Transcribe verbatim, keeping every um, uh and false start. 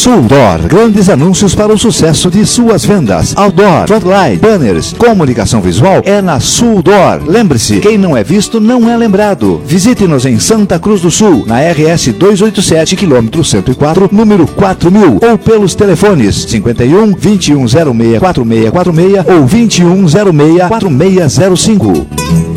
Suldor, grandes anúncios para o sucesso de suas vendas. Outdoor, frontline, banners, comunicação visual é na Suldor. Lembre-se, quem não é visto não é lembrado. Visite-nos em Santa Cruz do Sul, na R S duzentos e oitenta e sete, quilômetro cento e quatro, número quatro mil, ou pelos telefones cinquenta e um, vinte e um zero seis, quatro seis quatro seis ou vinte e um zero seis, quatro seis zero cinco.